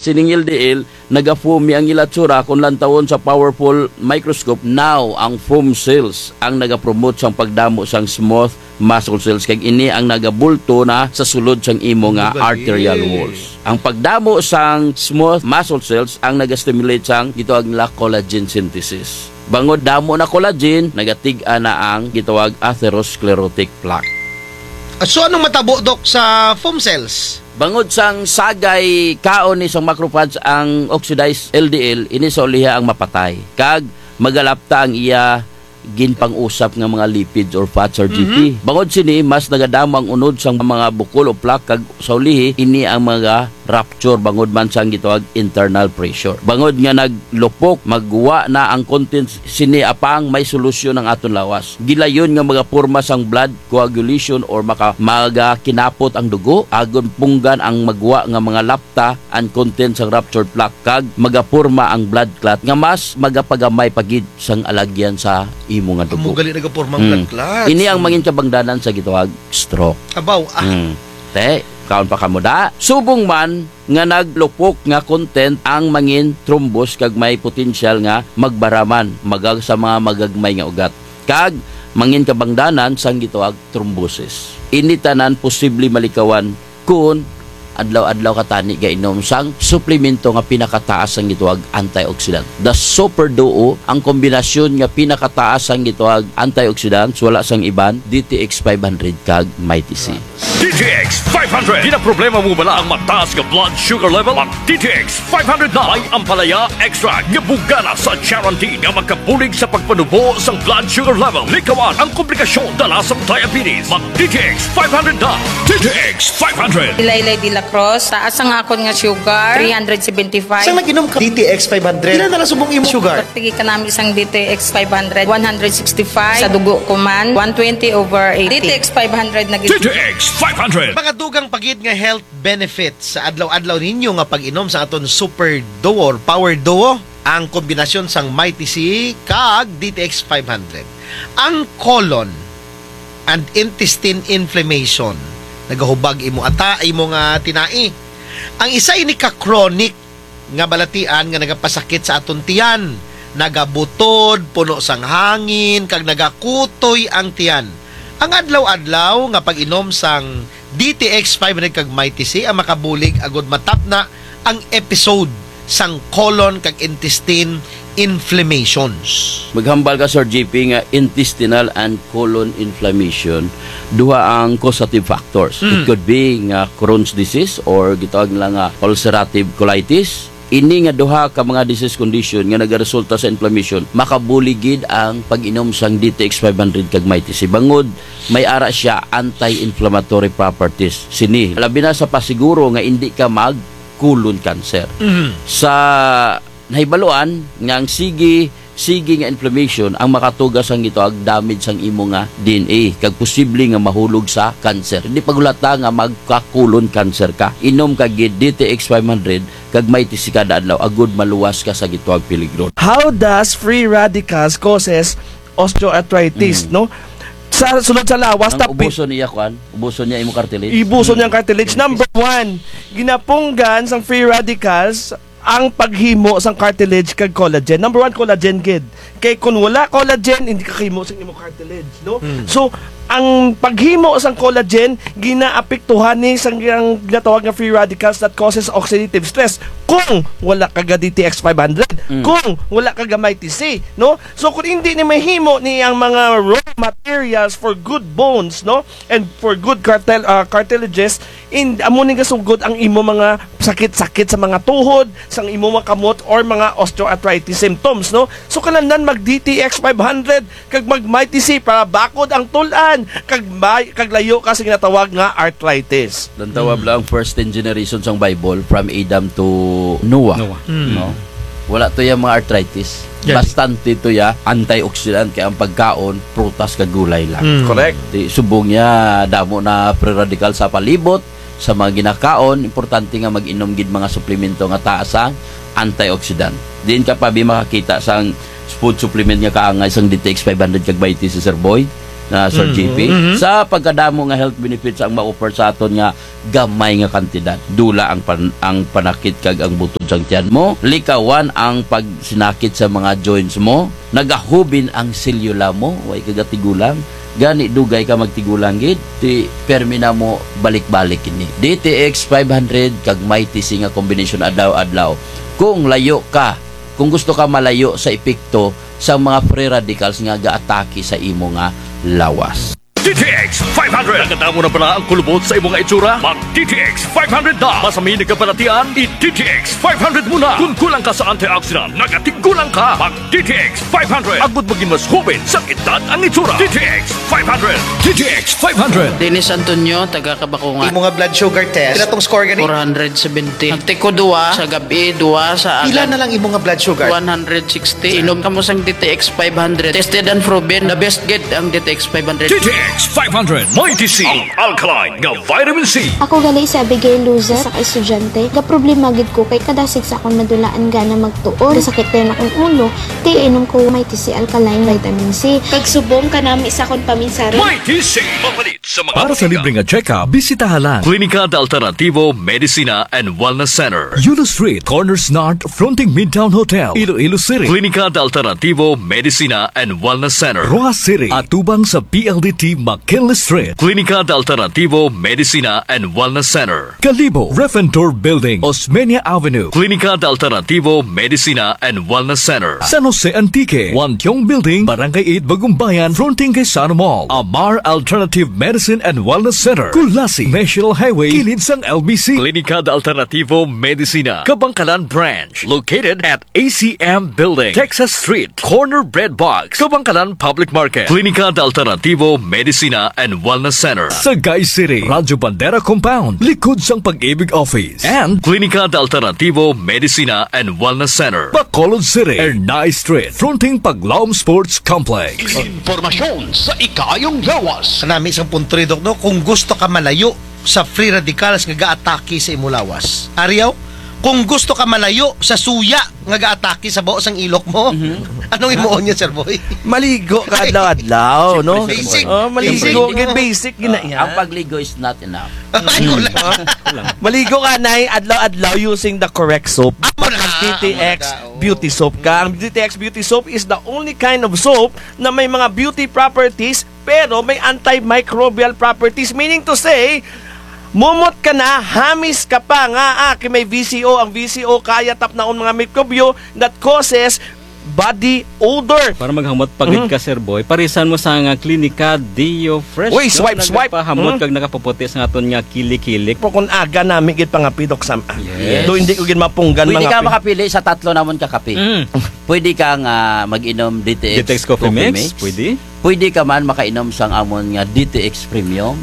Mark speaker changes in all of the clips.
Speaker 1: sining LDL naga-foam ang ilatsura kung lantawon sa powerful microscope. Now ang foam cells ang naga-promote sang pagdamo sang smooth muscle cells, kay ini ang nagabulto na sa sulod sang imo nga arterial walls. Ang pagdamo sang smooth muscle cells ang naga-stimulate sang gitawag nila collagen synthesis. Bangod damo na collagen, nagatig-a na ang gitawag atherosclerotic plaque.
Speaker 2: So anong matabo, Dok, sa foam cells?
Speaker 1: Bangod sang sagay kaon ni sang macrophage ang oxidized LDL, ini sa uliha ang mapatay. Kag magalapta ang iya ginpang-usap nga mga lipids or fats or GP. Bangod sini, mas nagadamo ang unod sang mga bukol o plaque, kag sa ulihi, ini ang mga rupture bangod man sang gitawag internal pressure. Bangod nga naglupok, magwa na ang contents sini apang may solusyon ng aton lawas. Gilayon nga mga porma sang blood coagulation or maga kinapot ang dugo, agon punggan ang magwa nga mga lapta and contents sang ruptured plaque, kag magaporma ang blood clot nga mas magapagamay pagid sang alagyan sa imo nga dugo.
Speaker 2: Amo gali nagapormang blood clots.
Speaker 1: Ini ang mangin kabangdanan sa gitawag stroke.
Speaker 2: Abaw,
Speaker 1: kaon pa kamo da. Subong man nga naglupok nga content ang mangin thrombus, kag may potensyal nga magbaraman magag sa mga magagmay nga ugat. Kag mangin kabangdanan sang gitawag thrombosis. Ini tanan posible malikawan kung adlaw-adlaw katani gainom sang suplemento nga pinakataas ang gitawag antioxidant. The Super Duo, ang kombinasyon nga pinakataas ang gitawag antioxidants, wala sang iban, DTX 500 kag Mighty C.
Speaker 3: DTX 500. Di na problema mo bala ang mataas nga blood sugar level? Ang DTX 500 na ay ampalaya extra nga bugana sa guarantee nga magkabulig sa pagpanubo sa blood sugar level. Likawan ang komplikasyon dala sa diabetes. Mag DTX 500 na. DTX 500.
Speaker 4: Ilaylay de la Cruz, taas ang akon nga sugar, 375.
Speaker 2: Saan nag-inom ka? DTX 500. Ilan na lang subong imo sugar?
Speaker 4: Tigi ka namin isang DTX 500, 165. Sa dugo ko man, 120/80. DTX 500 na
Speaker 3: DTX 500.
Speaker 2: Mga dugang pagid nga health benefits sa adlaw-adlaw ninyo nga pag-inom sa aton Super Duo or Power Duo, ang kombinasyon sang Mighty C kag DTX 500. Ang colon and intestine inflammation, nagahubag imo ata, imo nga tinai. Ang isa ini ka chronic nga balatian nga nagapasakit sa aton tiyan, nagabutod, puno sang hangin, kag nagakutoy ang tiyan. Ang adlaw-adlaw nga pag-inom sang DTX 500 kag Mighty C ang makabulig agud matap na ang episode sang colon kag intestine inflammations.
Speaker 1: Maghambal ka, Sir GP, nga intestinal and colon inflammation, duha ang causative factors. It could be nga Crohn's disease or gitawag nila nga ulcerative colitis. Ini nga duha ka mga disease condition nga nagaresulta sa inflammation, makabuligid ang pag-inom sang DTX 500 kag Mighty C. Bangod may ara siya anti-inflammatory properties. Sini labi na sa pasiguro nga hindi ka mag colon cancer. Sa nahibaluan nga ang sige nga inflammation ang makatugas ang ito ag damage sang imo nga DNA, kag posible nga mahulog sa cancer. Hindi pagulata nga magka-colon cancer ka. Inom kag DTX 500 kag Mighty C kada adlaw, agud maluwas ka sa gitawag peligro.
Speaker 5: How does free radicals causes osteoarthritis, no? Sa sulod sa lawas,
Speaker 1: ang ubuson niya ubuson niya imo cartilage.
Speaker 5: Ibuson niya ang cartilage. Number 1, ginapunggan sang free radicals ang paghimo sang cartilage kag collagen. Number 1, collagen gid. Kay kun wala collagen, hindi ka kahimo sang imo cartilage, no? So ang paghimo sang collagen ginaapektuhan ni sang ginatawag nga free radicals that causes oxidative stress kung wala ka DTX 500, kung wala ka Mighty C, no? So kung hindi ni mahimo ni ang mga raw materials for good bones, no, and for good cartilages, amo ni gasugod ang imo mga sakit-sakit sa mga tuhod, sang imo mga kamot or mga osteoarthritis symptoms, no? So kanahanglan mag DTX 500 kag mag Mighty C para bakod ang tulan kag layo ka sa ginatawag nga arthritis.
Speaker 1: Dan tawag lang first 10 generations sang Bible from Adam to Noah. No? Wala to ya mga arthritis. Bastante to ya antioxidant, kaya ang pagkaon prutas kag gulay lang.
Speaker 5: Correct.
Speaker 1: Di subong niya damo na free radical sa palibot sa mga ginakaon. Importante nga mag-inom gid mga suplemento nga taas ang antioxidant. Din ka pa makakita sang food supplement nga kaangay sang DTX 500 kag Mighty C, Sir Boy. na Sir JP, sa pagkadamo nga health benefits ang ma-offer sa aton nga gamay nga kantidad. Dula ang panakit kag ang butod sang tiyan mo, likawan ang pagsinakit sa mga joints mo, nagahubin ang selula mo, way kagatigulang, gani dugay ka magtigulang gid, ti permina mo balik-balik ini. DTX 500 kag Mighty C nga combination adlaw-adlaw. Kung layo ka, kung gusto ka malayo sa epekto sa mga free radicals nga gaatake sa imo nga lawas.
Speaker 3: DTX 500. Nagkatamo na pala ang kulubot sa imong itsura? Mag DTX 500 na. Masamin nagkapanatian, i-DTX 500 muna. Kung kulang ka sa antioxidant, nagatigulang ka. Mag DTX 500. Agud maging mas hubin sa edad ang itsura. DTX 500. DTX 500.
Speaker 6: Dennis Antonio, taga Kabakungan.
Speaker 2: Imo nga blood sugar test, pila tong score gani?
Speaker 6: 470. Nagtiko duwa sa gabi, duwa sa
Speaker 2: Pila
Speaker 6: agad.
Speaker 2: na lang imo nga blood sugar?
Speaker 6: 160. Inom ka mo sang DTX 500. Tested and proven. The best get ang DTX 500.
Speaker 3: DTX 500. Mighty C. Ang alkaline nga vitamin C.
Speaker 7: Ako gali sa Abigail Luza sa estudyante. Ga problema gid ko kay kadasig sa akong madulaan gana magtuon. Sakit na akong ulo. Ti inom ko Mighty C alkaline vitamin C. Kag subong kanami sa akong paminsari.
Speaker 3: Mighty C. Mapalit sa mga
Speaker 8: Para sa libre nga check-up, bisitahan lang
Speaker 3: Klinika de Alternativo Medicina and Wellness Center.
Speaker 8: Yulo Street, Corners North, fronting Midtown Hotel, Iloilo City.
Speaker 3: Klinika de Alternativo Medicina and Wellness Center.
Speaker 8: Roa City, atubang sa PLDT McKinley Street.
Speaker 3: Klinika de Alternativo Medicina and Wellness Center.
Speaker 8: Kalibo, Refentor Building, Osmeña Avenue.
Speaker 3: Klinika de Alternativo Medicina and Wellness Center.
Speaker 8: San Jose Antique, Wantiong Building, Barangay 8, Bagumbayan, fronting kay Sano Mall. Amar Alternative Medicine and Wellness Center. Kulasi, National Highway, kilid sang LBC.
Speaker 3: Klinika de Alternativo Medicina, Kabangkalan Branch, located at ACM Building, Texas Street, Corner Bread Box, Kabangkalan Public Market. Klinika de Alternativo Medicina and Wellness Center.
Speaker 8: Sagay City, Radyo Bandera Compound, likod sang Pag-ibig Office. And
Speaker 3: Klinika de Alternativo Medicina and Wellness Center.
Speaker 8: Bacolod City, Ernay Street, fronting Paglaom Sports Complex.
Speaker 3: Informasyon sa ikayong lawas.
Speaker 2: Kanami isang punto rin, Dok, no? Kung gusto ka malayo sa free radicals nga gaatake sa imo lawas. Ariyaw, kung gusto ka malayo sa suya nga gaatake sa buos ang ilok mo, anong imuon niya, Sir Boy?
Speaker 5: Maligo ka adlaw-adlaw, no?
Speaker 2: Basic.
Speaker 5: Maligo,
Speaker 2: Basic.
Speaker 5: basic gina yan.
Speaker 1: Ang pagligo is not enough.
Speaker 2: Ay, wala.
Speaker 5: Maligo ka na adlaw-adlaw using the correct soap.
Speaker 2: Amo na.
Speaker 5: DTX
Speaker 2: Amo na.
Speaker 5: Beauty Soap ka. Ang DTX Beauty Soap is the only kind of soap na may mga beauty properties pero may antimicrobial properties. Meaning to say, mumot ka na, hamis ka pa nga, may VCO. Ang VCO kaya tap na mga mikrobyo that causes body odor.
Speaker 9: Para maghamot pagid ka, Sir Boy, parisan mo sa nga klinika Dio Fresh.
Speaker 5: Uy, swipe.
Speaker 9: Pahamot kag nakapuputi sa aton nga kilik-kilik.
Speaker 5: Po kung aga namin gid pangapidok sa
Speaker 9: Yes.
Speaker 5: do hindi ko gid mapunggan
Speaker 1: Pwede ka
Speaker 5: mga
Speaker 1: makapili sa tatlo namon ka kape. Pwede kang mag-inom DTX,
Speaker 9: DTX Coffee Mix, pwede.
Speaker 1: Pwede ka man makainom sang amon nga DTX Premium.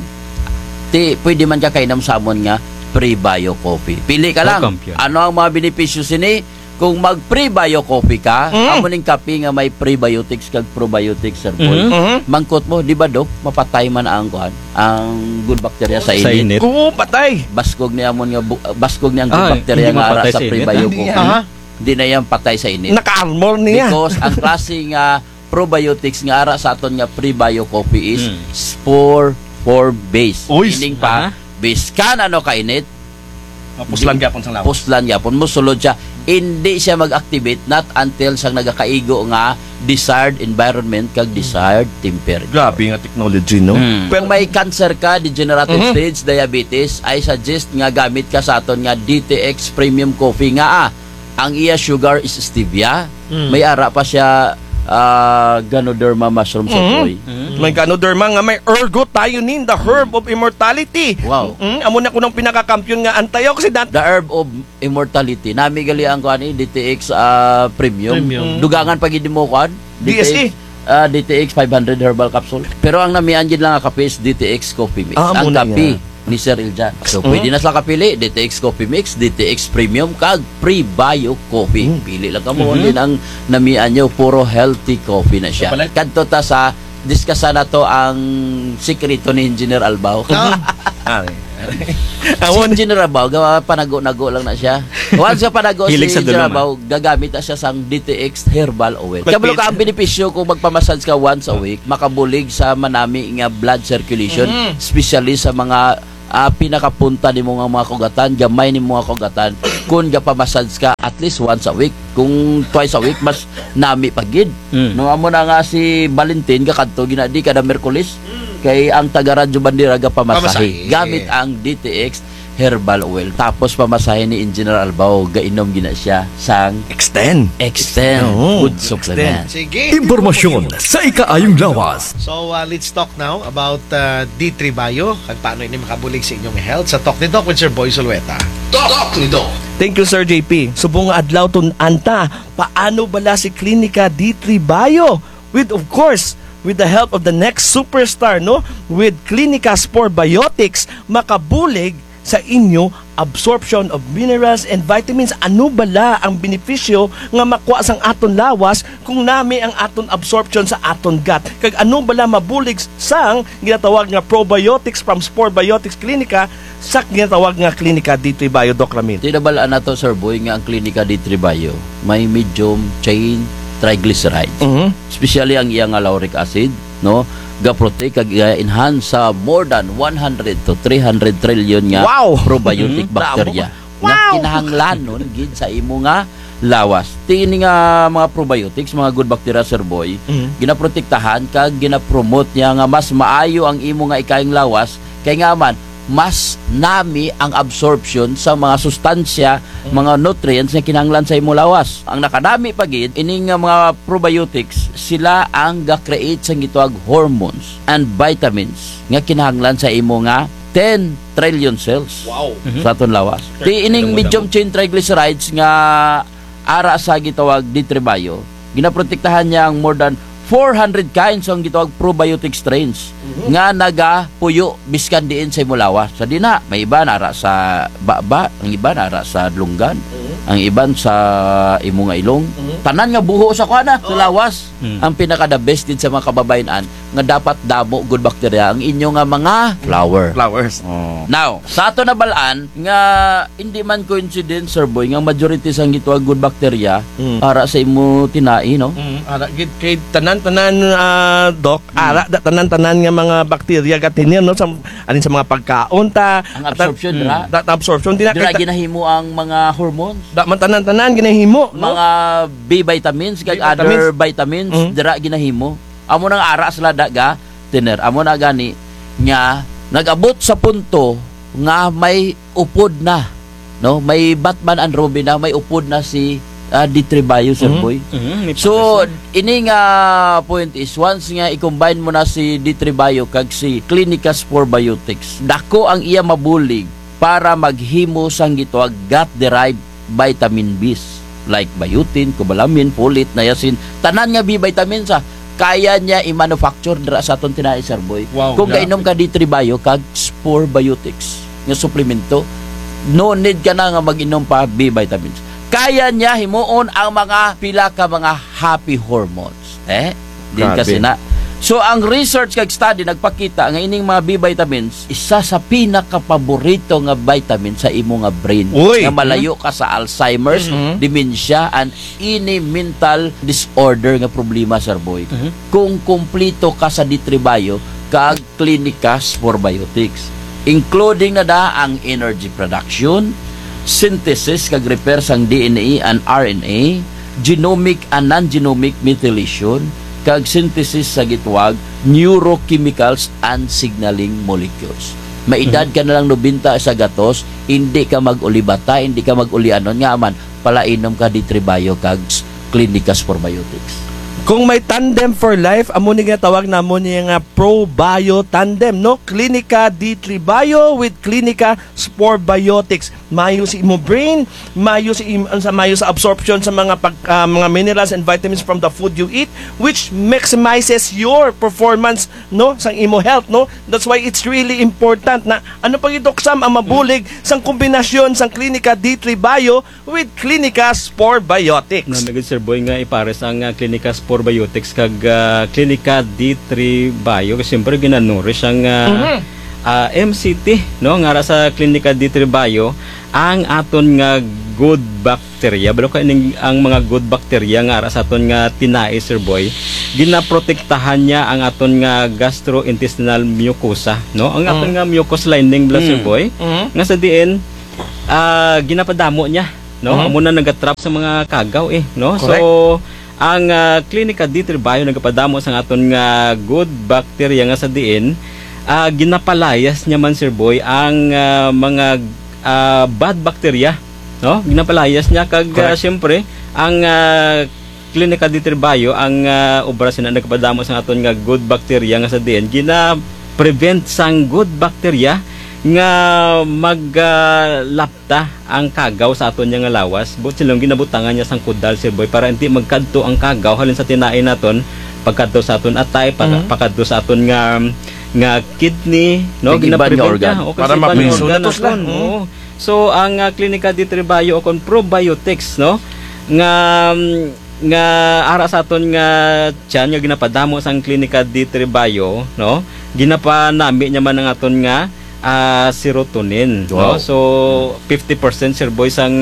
Speaker 1: Pwede man ka kainom sa amon nga Pre-Bio Coffee. Pili ka lang.
Speaker 9: Welcome, Pio.
Speaker 1: Ano ang mga benepisyo sini? Kung mag Pre-Bio Coffee ka, amon ning kape nga may prebiotics kag probiotics, Sir Boy. Mangkot mo, di ba, Dok? Mapatay man ang kuan, ang good bacteria sa
Speaker 9: Sa
Speaker 1: init.
Speaker 9: init.
Speaker 5: Oo, patay.
Speaker 1: Baskog ni amon nga baskog ni ang good
Speaker 9: Ah,
Speaker 1: bacteria
Speaker 9: hindi
Speaker 1: nga ara
Speaker 9: mapatay
Speaker 1: sa
Speaker 9: sa init.
Speaker 1: Pre-Bio
Speaker 2: Hindi
Speaker 1: Coffee.
Speaker 2: yan.
Speaker 1: Hindi na yan patay sa init.
Speaker 5: Naka-armor niya.
Speaker 1: Because ang klaseng probiotics nga ara sa aton nga Pre-Bio Coffee is spore base.
Speaker 5: Uy,
Speaker 1: Meaning pa, base ka na kainit,
Speaker 5: Puslan gyapon sang lawas.
Speaker 1: puslan yapon mo sulod siya, hindi siya mag-activate not until sang nagakaigo nga desired environment kag desired temperature.
Speaker 5: Grabe nga technology, no?
Speaker 1: Kung may cancer ka, degenerative stage diabetes, I suggest nga gamit ka sa aton nga DTX Premium Coffee nga ang iya sugar is stevia. May ara pa siya Ganoderma mushroom soy.
Speaker 5: May Ganoderma nga may ergothioneine, the herb of immortality.
Speaker 1: Wow.
Speaker 5: Amo na ko ng pinakakampiyon nga antioxidant.
Speaker 1: The herb of immortality. Nami gali ang kuan DTX Premium. Dugangan pag hindi mo kuan
Speaker 5: DSE.
Speaker 1: DTX 500 herbal capsule. Pero ang namian gid lang nga kape is DTX Coffee Mix.
Speaker 5: Amo
Speaker 1: Ang
Speaker 5: na
Speaker 1: kape
Speaker 5: yan.
Speaker 1: ni Sir Iljan. So pwede na sila kapili DTX Coffee Mix, DTX Premium kag Pre-Bio Coffee. Pili lang kamo din ang namian nyo, puro healthy coffee na siya. Kadto ta sa diskasa na to ang sikreto ni Engineer Albao. Si Engineer Rabaw, panago-nago lang na siya. Once sa panago si
Speaker 9: Hilig sa
Speaker 1: Engineer
Speaker 9: duluma.
Speaker 1: Rabaw, gagamit na siya sang DTX Herbal Oil. Kabalo ka ang benepisyo kung magpamassage ka once a week, makabulig sa manami nga blood circulation, especially sa mga pinakapunta ni mga kugatan, gamay ni mga kugatan. Kung gapamassage ka at least once a week, kung twice a week, mas nami pagid. No, amo na nga si Valentin, kakadto, ginadi kada Merkulis, kay ang taga-radyo bandira
Speaker 2: Pamasahe.
Speaker 1: pamasahe gamit ang DTX Herbal Oil. Tapos pamasahe ni Engineer Albao, gainom gina siya sang
Speaker 5: Extend.
Speaker 1: Good supplement.
Speaker 2: Sige.
Speaker 8: Impormasyon sa ikaayong lawas.
Speaker 2: So, let's talk now about D3 Bio. Kung paano ini makabulig sa inyong health. Sa Talk ni Doc with Sir Boy Solweta. Talk ni Doc.
Speaker 5: Thank you, Sir JP. Subong nga adlaw tun anta, paano bala si Klinika D3 Bio? With, of course, with the help of the next superstar, no? With Klinika Spore Biotics, makabulig sa inyo absorption of minerals and vitamins. Ano bala ang benepisyo nga makuha sang aton lawas kung nami ang aton absorption sa aton gut? Kag ano bala mabulig sang ginatawag nga probiotics from Spore Biotics Klinika sa ginatawag nga Klinika D3 Bio, Doc Ramil?
Speaker 1: Tinabalaan na to, Sir Boy, nga ang Klinika D3 Bio may medium chain triglycerides. Especially ang iyang lauric acid, no? Ga-protect kag enhance sa more than 100 to 300 trillion nga probiotic bacteria. Nga kinahanglan nun gid sa imo nga lawas. Tini nga mga probiotics, mga good bacteria, Sir Boy, ginaprotektahan kag ginapromote niya nga mas maayo ang imo nga ikaing lawas kay nga man mas nami ang absorption sa mga sustansya, mga nutrients na kinahanglan sa imo lawas. Ang nakadami pagid ining mga probiotics, sila ang ga-create sa gituag hormones and vitamins nga kinahanglan sa imo nga 10 trillion cells sa aton lawas. Ti ining medium chain triglycerides nga ara sa gitawag D3 Bio, ginaprotektahan niya ang more than 400 kinds ang gitawag probiotic strains nga nagapuyo biskan diin sa imulawas. Sa dina, may iba nara sa baba, ang iba nara sa lunggan, ang iban sa imo nga ilong. Tanan nga buho sa kuana sa lawas. Ang pinaka the best din sa mga kababayan nga dapat damo good bacteria ang inyo nga mga flowers. Now, sa ato na balaan nga hindi man coincidence, Sir Boy, nga majority sang gitawag good bacteria ara sa imo tinai, no?
Speaker 5: Ara gid kay tanan-tanan Doc, ara tanan-tanan nga mga bakterya gatinir, no, sa alin sa mga pagkaon ta,
Speaker 1: Ang absorption dira.
Speaker 5: absorption dira
Speaker 1: Dira ginahimo ang mga hormones,
Speaker 5: da man tanan-tanan ginahimo, no?
Speaker 1: mga B vitamins kag
Speaker 5: B-vitamins.
Speaker 1: other vitamins dira ginahimo. Amo nang ara sila daga tiner. Amo na gani nga nag-abot sa punto nga may upod na, no? May Batman and Robin na, may upod na si D3 Bio, Sir Boy. So ini nga point is once nga i-combine mo na si D3 Bio kag si Klinika Spore Biotics, dako ang iya mabulig para maghimo sang gitawag gut-derived vitamin B's like biotin, cobalamin, folate, niacin, tanan nga B vitamins kaya niya i-manufacture dira sa aton tinai, Sir Boy. Kung kainom ka D3 Bio kag Spore Biotics nga suplemento, no need ka na nga mag-inom pa B vitamins. Kaya niya himuon ang mga pila ka mga happy hormones. Din kasi na. So ang research kag study nagpakita nga ining mga B vitamins isa sa pinaka-paborito nga vitamin sa imo nga brain. Nga malayo ka sa Alzheimer's, dementia and any mental disorder nga problema, Sir Boy. Kung kumplito ka sa D3 Bio kag Klinika Spore Biotics, including na da ang energy production, synthesis kag repair sang DNA and RNA, genomic and non-genomic methylation, kag synthesis sa gitwag neurochemicals and signaling molecules. Maedad ka na lang 90 sa gatos, hindi ka mag-ulibata, hindi ka mag-ulianon nga man palainom ka D3 Bio kag Klinika Spore Biotics.
Speaker 5: Kung may tandem for life, amo ni nga tawag na mo niya nga Pro-Bio Tandem, no? Klinika D3 Bio with Klinika Spore Biotics. Mayo si imo brain, mayo sa absorption sa mga mga minerals and vitamins from the food you eat, which maximizes your performance, no, sa imo health, no? That's why it's really important na ano pag idoksam ang mabulig sang kombinasyon sang Klinika D3 Bio with Klinika Spore Biotics.
Speaker 9: Namigod, Sir Boy, nga ipares ang Klinika Spore Biotics kag Klinika D3 Bio kasi siyempre ginanurish ang MCT, no, nga ra sa Klinika D3 Bio, ang aton nga good bacteria, balo ka ang mga good bacteria nga ara sa aton nga tinai, Sir Boy, ginaprotektahan niya ang aton nga gastrointestinal mucosa, no, ang aton nga mucous lining, Sir Boy, nga sa diin ginapadamo niya, no, amo na nagatrap sa mga kagaw no.
Speaker 5: Correct.
Speaker 9: So ang Klinika D3 Bio nagapadamo sa aton nga good bacteria nga sa diin, ginapalayas niya man, Sir Boy, ang mga bad bacteria, no, ginapalayas niya kag syempre ang Klinika D3 Bio ang operasyon na nagpadamo sa aton nga good bacteria nga sa diin, gina-prevent sang good bacteria nga maglapta ang kagaw sa aton nga lawas. But silang ginabutangan niya sang kudal, Sir Boy, para hindi magkadto ang kagaw halin sa tinain naton, pagkadto sa aton atay, pagkadto sa aton nga kidney, no,
Speaker 1: Yung iba nga organ.
Speaker 5: Para mapiso na to sila.
Speaker 9: So ang Klinika D3 Bio o kon probiotics, no, nga ara sa aton nga tiyan nga ginapadamo sang Klinika D3 Bio, no, ginapanami niya man ang aton nga serotonin, no.
Speaker 1: Wow.
Speaker 9: So 50%, Sir Boy, sang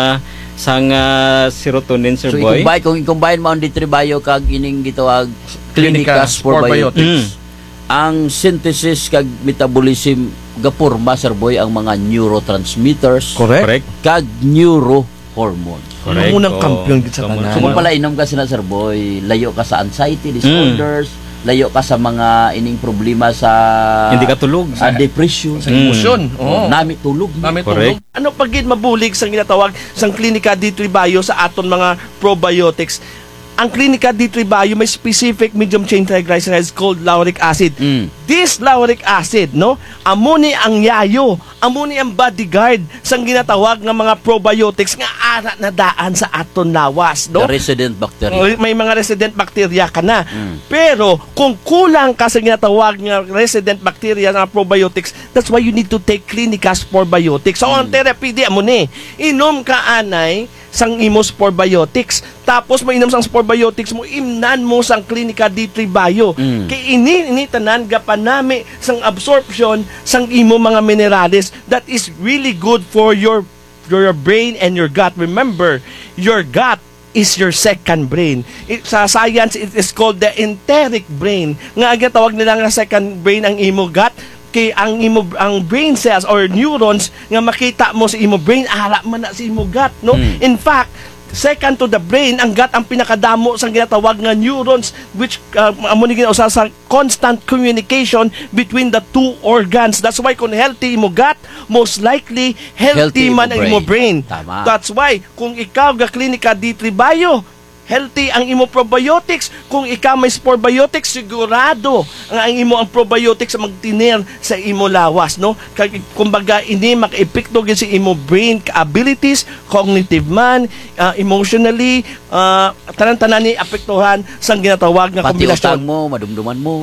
Speaker 9: serotonin, Sir
Speaker 1: So
Speaker 9: Boy.
Speaker 1: kung i-combine mo ang D3 Bio kag ining gitawag
Speaker 5: Klinika
Speaker 1: Klinika Spore Biotics, ang synthesis kag metabolism gapurma, Sir Boy, ang mga neurotransmitters
Speaker 5: Correct.
Speaker 1: kag neurohormones.
Speaker 9: Correct.
Speaker 5: Ang unang
Speaker 9: Oo.
Speaker 5: kampiyon gid sa tanan.
Speaker 1: So kung pala inom ka sila, Sir Boy, layo ka sa anxiety disorders, layo ka sa mga ining problema sa
Speaker 9: Hindi ka tulog.
Speaker 1: depression,
Speaker 5: Sa emosyon. Oo.
Speaker 1: nami tulog.
Speaker 5: Namin
Speaker 9: Correct.
Speaker 5: tulog. Ano pagid mabulig sang ginatawag sang Klinika D3 Bio sa aton mga probiotics? Ang Klinika D3 Bio may specific medium chain triglycerides called lauric acid. This lauric acid, no, amo ni ang yayo, amo ni ang bodyguard sang ginatawag nga mga probiotics nga ara na daan sa aton lawas, no?
Speaker 1: The resident bacteria.
Speaker 5: May mga resident bacteria ka na. Pero kung kulang ka sa ginatawag nga resident bacteria na probiotics, that's why you need to take Klinika Spore Biotics. So ang therapy di amo ni, inom ka anay sang imo Spore Biotics, tapos mainom sang Spore Biotics mo, imnan mo sang Klinika D3 Bio. Kay ini tanan gapanami sang absorption sang imo mga minerales that is really good for your brain and your gut. Remember, your gut is your second brain. Sa science, it is called the enteric brain. Nga tawag nila nga second brain ang imo gut, kay ang brain cells or neurons nga makita mo sa imo brain, ara man na sa imo gut, no? In fact, second to the brain, ang gut ang pinakadamo sa ginatawag nga neurons, which amo ni ginausab sa constant communication between the two organs. That's why kung healthy imo gut, most likely healthy man ang imo brain.
Speaker 1: Tama.
Speaker 5: That's why kung ikaw ga Klinika D3 Bio, healthy ang imo probiotics. Kung ikaw may Spore Biotics, sigurado ang imo ang probiotics magtiner sa imo lawas, no? Kumbaga ini maka-epekto gyud sa imo brain abilities, cognitive man, emotionally, tanan-tanan ni apektuhan sang ginatawag nga
Speaker 1: Pati
Speaker 5: kombinasyon.
Speaker 1: utang mo, madumduman mo.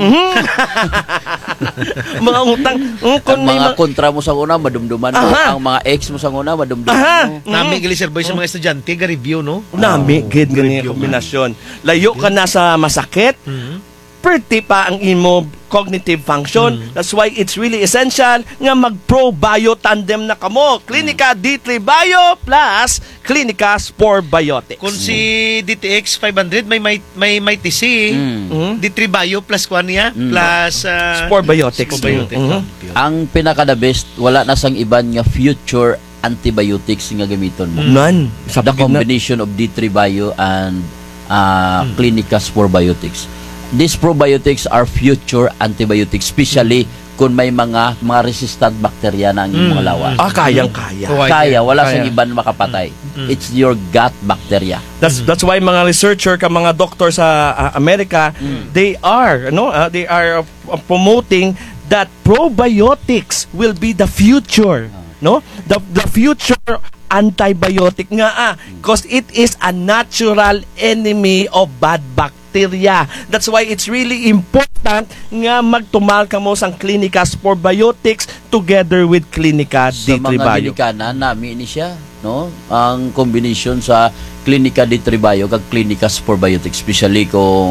Speaker 5: Mga utang,
Speaker 1: Ang mga kontra mo sa una, madumduman mo.
Speaker 5: Aha.
Speaker 1: Ang mga ex mo sa una, madumduman
Speaker 5: Aha.
Speaker 1: mo.
Speaker 2: Nami gali, Sir Boy, sa mga estudyante ga review, no?
Speaker 5: Nami gid gani kombinasyon. Layo ka na sa masakit. Perti pa ang imo cognitive function. That's why it's really essential nga mag-pro-bio tandem na kamo. Klinika D3 Bio plus Klinika Spore Biotics.
Speaker 2: Kung si DTX 500 may TC, D3 Bio plus kuan niya, plus
Speaker 5: Spore Biotics.
Speaker 2: Spore Biotics.
Speaker 1: Ang pinaka-the best, wala na sang iban nga future antibiotics nga gamiton mo.
Speaker 5: None.
Speaker 1: The combination of D3 Bio and Klinika Spore Biotics. These probiotics are future antibiotics, especially kung may mga resistant bacteria na ang iyong mga lawas.
Speaker 5: Kayang-kaya.
Speaker 1: Kaya, wala
Speaker 5: Kaya.
Speaker 1: sang iban makapatay. It's your gut bacteria.
Speaker 5: That's why mga researcher ka mga doktor sa Amerika, they are promoting that probiotics will be the future, no? The future antibiotic nga because it is a natural enemy of bad bacteria. That's why it's really important nga magtumal ka mo sang Klinika Spore Biotics together with Klinika
Speaker 1: Sa
Speaker 5: D3
Speaker 1: mga
Speaker 5: Bio.
Speaker 1: ginikanan, nami ni siya, no? Ang combination sa Klinika D3 Bio kag Klinika Spore Biotics, especially kung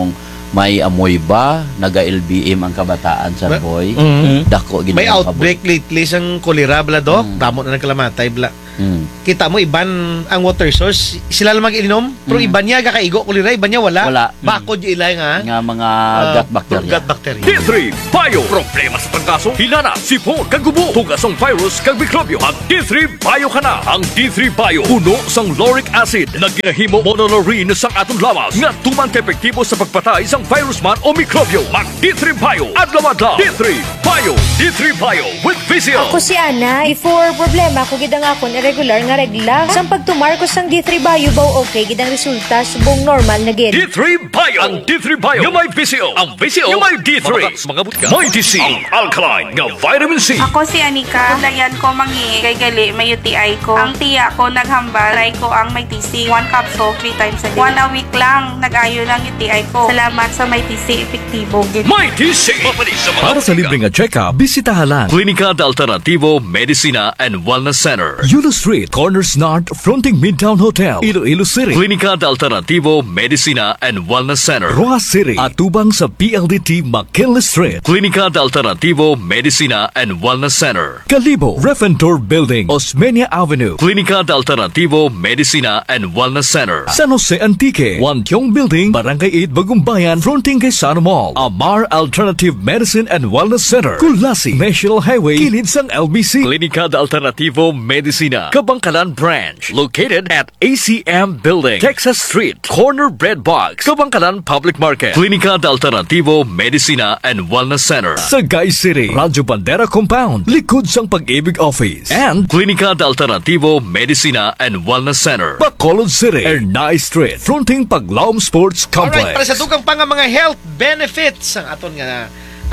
Speaker 1: may amoy ba, naga-LBM ang kabataan sa boy. Dako gid
Speaker 2: May
Speaker 1: ang
Speaker 2: outbreak lately sang kolera bla dok. Damo na nagkalamatay bla. Kita mo iban ang water source, sila lang mag-inom, pero iban niya kakaigo kolera, iban niya wala.
Speaker 1: Wala.
Speaker 2: Bakod yung ilay nga.
Speaker 1: nga mga gut bacteria.
Speaker 2: Gut bacteria.
Speaker 3: D3 Bio. Problema sa trangkaso, hinana, sipon, kagubo, tugasong virus, kag mikrobyo. Ang D3 Bio ka na. Ang D3 Bio, puno sang lauric acid na ginahimo monolaurin sang atong lawas nga tuman ka epektibo sa pagpatay sang virus man o mikrobyo. Mag D3 Bio, adlaw-adlaw. D3 Bio. D3 Bio with Vizio.
Speaker 10: Ako si Ana, before problema ko gidang akon irregular nga regla. Sang pagtumar ko sang D3 Bio baw okay gidang resulta subong normal na gid.
Speaker 3: D3 Bio. Ang D3 Bio yung may Vizio. Ang Vizio yung may D3. Mga butka. May DC. Ang alkaline nga vitamin C.
Speaker 11: Ako si Anika. Tulayan ko mangi kay gali may UTI ko. Ang tiya ko naghambal. Try ko ang may TC. 1 capsule 3 times a day. 1 a week lang nag-ayo lang UTI ko. Salamat sa may TC. Epektibo.
Speaker 3: May DC.
Speaker 8: Para sa libreng check-up, bisitahan lang
Speaker 3: Klinika de Alternativo Medicina and Wellness Center.
Speaker 8: Yulo Street, Corners North, fronting Midtown Hotel, Iloilo City.
Speaker 3: Klinika de Alternativo Medicina and Wellness Center.
Speaker 8: Roa City, atubang sa PLDT McKinley Street.
Speaker 3: Klinika de Alternativo Medicina and Wellness Center.
Speaker 8: Kalibo, Refentor Building, Osmeña Avenue.
Speaker 3: Klinika de Alternativo Medicina and Wellness Center.
Speaker 8: San Jose Antique, Wantiong Building, Barangay 8, Bagumbayan, fronting kay Sano Mall. Amar Alternative Medicine and Wellness Center. Kulasi, National Highway, kilid sang LBC.
Speaker 3: Klinika de Alternativo Medicina, Kabangkalan Branch, located at ACM Building, Texas Street, Corner Bread Box, Kabangkalan Public Market. Klinika de Alternativo Medicina and Wellness Center.
Speaker 8: Sagay City, Radyo Bandera Compound, likod sang Pag-ibig Office. And
Speaker 3: Klinika de Alternativo Medicina and Wellness Center.
Speaker 8: Bacolod City, Ernay Street, fronting Paglaom Sports
Speaker 2: Alright, para
Speaker 8: Complex.
Speaker 2: sa dugang pa nga mga health benefits ang aton nga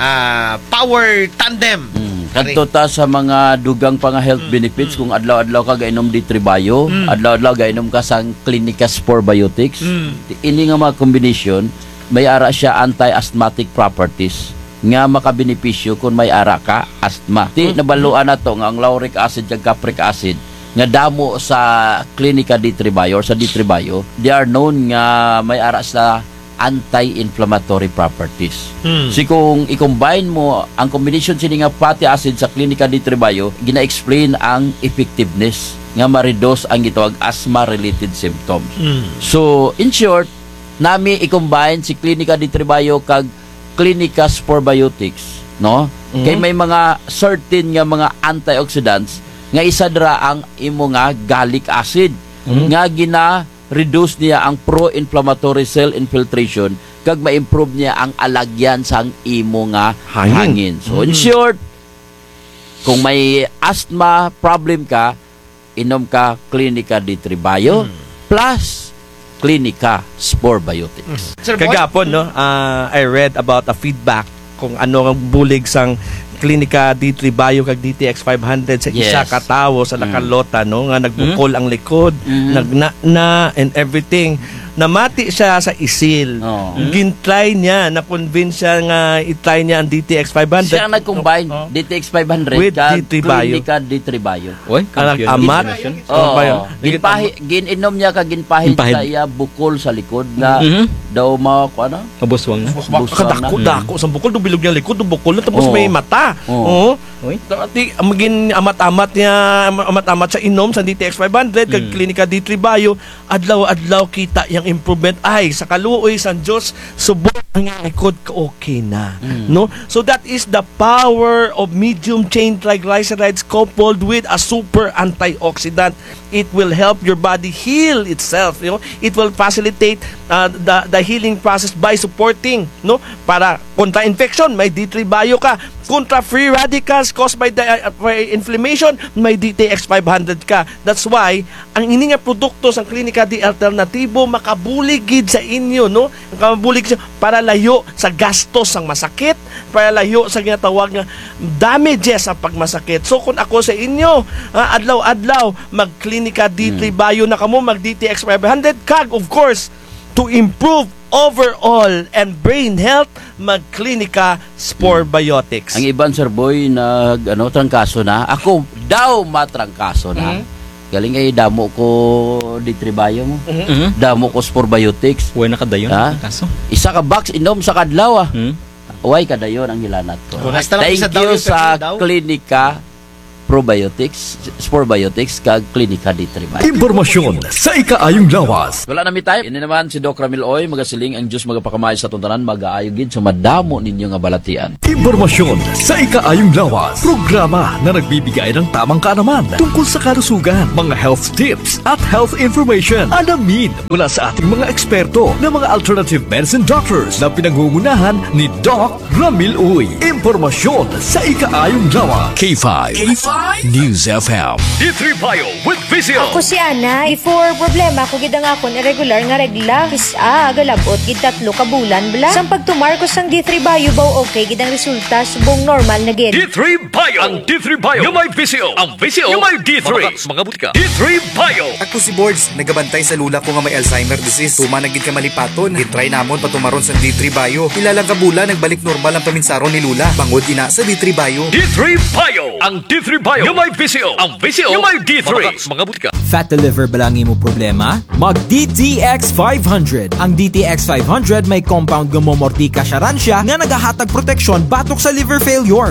Speaker 2: power tandem.
Speaker 1: Kadto ta sa mga dugang pa nga health benefits kung adlaw-adlaw ka gainom D3 Bio, adlaw-adlaw gainom ka sang Clinica Spore Biotics. Ini nga mga combination may ara siya anti-asthmatic properties nga makabenepisyo kung may ara ka asthma. Ti nabaluan nato nga ang lauric acid ug capric acid nga damo sa Clinica D3 Bio or sa D3 Bio, they are known nga may ara sa anti-inflammatory properties. So kung i-combine mo ang combination sini nga fatty acid sa Clinica D3 Bio, gina-explain ang effectiveness nga ma-reduce ang gitawag asthma-related symptoms. So in short, nami i-combine si Clinica D3 Bio kag Clinica Spore Biotics, no? Kay may mga certain nga mga antioxidants nga isa dira ang imo nga gallic acid nga reduce niya ang pro-inflammatory cell infiltration kag ma-improve niya ang alagyan sang imo nga hangin. So in short, kung may asthma problem ka, inom ka Clinica D3 Bio plus Clinica Spore Biotics.
Speaker 2: Sir Boy?
Speaker 5: Kagapon, no, I read about a feedback kung ano ang bulig sang Clinica D3 Bio kag DTX 500 sa isa ka tawo sa Lakalota, no, nga nagbukol ang likod, nagna and everything. Namati siya sa isil. Gintry niya, na-convince siya nga itry niya ang DTX 500.
Speaker 1: Siya nag-combine DTX 500
Speaker 5: with
Speaker 1: kag
Speaker 5: D3 Bio.
Speaker 1: Clinica D3 Bio.
Speaker 9: Oy,
Speaker 5: Amat.
Speaker 1: Ginpahi inom niya kag ginpahid sa iya bukol sa likod na daw ano?
Speaker 9: Mabuswang na.
Speaker 5: Dako sa bukol, dubilog niya likod, bukol na tapos may mata. Dati maging amat-amat sa inom sa DTX 500 kag Clinica D3 Bio, adlaw-adlaw kita yang improvement ay sa kaluoy sa Dios subok ang ikod ka okay na, no? So that is the power of medium chain triglycerides coupled with a super antioxidant. It will help your body heal itself, you know. It will facilitate the healing process by supporting, no, para kontra infection may D3 Bio ka, kontra free radicals caused by inflammation may DTX 500 ka. That's why ang ini nga produkto sa Clinica D Alternativo makabuligid sa inyo, no, makabulig siya para layo sa gastos sang masakit, para layo sa ginatawag nga damages sa pagmasakit. So kung ako sa inyo, adlaw-adlaw mag Clinica D3 Bio na kamo, mag DTX 500 kag of course to improve overall and brain health, mag Clinica Spore Biotics.
Speaker 1: Ang iban, Sir Boy, trangkaso na. Ako daw matrangkaso na. Galing ay damo ko D3 Bio mo. Damo ko Sporbiotics.
Speaker 9: Uy, nakadayon.
Speaker 1: Ha?
Speaker 9: Kaso.
Speaker 1: Isa ka box inom sa kadlaw ah. Uy, kadayon ang hilanat ko.
Speaker 2: Hasta lang
Speaker 1: Thank
Speaker 2: isa daw
Speaker 1: you
Speaker 2: yung
Speaker 1: sa
Speaker 2: daw.
Speaker 1: Klinika Probiotics, Sporbiotics, kag Klinika D3 Bio.
Speaker 8: Impormasyon sa ikaayong lawas.
Speaker 1: Wala na mi time. Ini naman si Doc Ramil Oy, magasiling ang Diyos magapakamay sa tuntanan, mag-aayo gid sa madamo ninyo nga balatian.
Speaker 8: Impormasyon sa ikaayong lawas. Programa na nagbibigay ng tamang kaalaman tungkol sa kalusugan, mga health tips at health information. Alamin mula sa ating mga eksperto na mga alternative medicine doctors na pinangungunahan ni Doc Ramil Uy. Impormasyon sa ikaayong lawas. K5 News FM.
Speaker 3: D3 Bio with Visio.
Speaker 10: Ako si Ana, before problema ko gidang akon irregular nga regla. Kisa galabot gid 3 ka bulan bla. Sang pagtumarkos sang D3 Bio baw okay gidang resulta subong normal na gid.
Speaker 3: D3 Bio. Ang D3 Bio. Yung may Visio. Ang Visio. Yung may D3. Mga butika. D3 Bio.
Speaker 12: Ako si Boards, nagabantay sa lula ko nga may Alzheimer disease. Tuma na gid ka malipaton. Gitry namon patumaron sa D3 Bio. Ilalang ka bulan nagbalik normal ang paminsaron ni Lula. Bangod ina sa D3 Bio.
Speaker 3: D3 Bio. Ang D3 Bio. Yung may Visio. Ang Visio. Yung may D3. Mga butika.
Speaker 13: Fat liver ba lang imo problema? Mag DTX 500. Ang DTX 500 may compound gumomortika siya nga nagahatag proteksyon batok sa liver failure.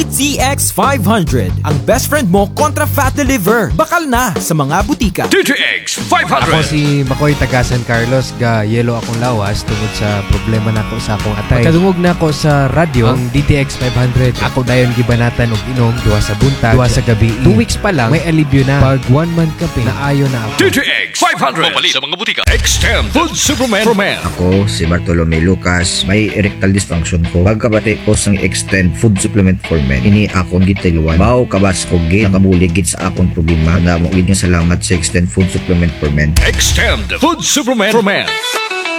Speaker 13: DTX 500. Ang best friend mo kontra fat liver. Bakal na sa mga butika.
Speaker 3: DTX 500.
Speaker 14: Ako si Makoy taga San Carlos, ga yelo akong lawas tungod sa problema nako sa akong atay. Pagkadungog nako sa radyo ang DTX 500. Ako dayon gibanatan og inom duha sa buntag, duha sa gabi. 2 weeks pa lang may alibyo na. Pag 1 month ka naayo na ako.
Speaker 3: DTX 500. Mamalit sa mga butika. Extend Food Supplement for Men.
Speaker 15: Ako si Bartolome Lucas, may erectile dysfunction ko. Pagkabati ko sang Extend Food Supplement for Men, ini akong gitiluan. Mao kabas ko gid nakabulig gid sa akong problema. Namo gid nga salamat sa Extend Food Supplement for Men.
Speaker 3: Extend Food Supplement for Men.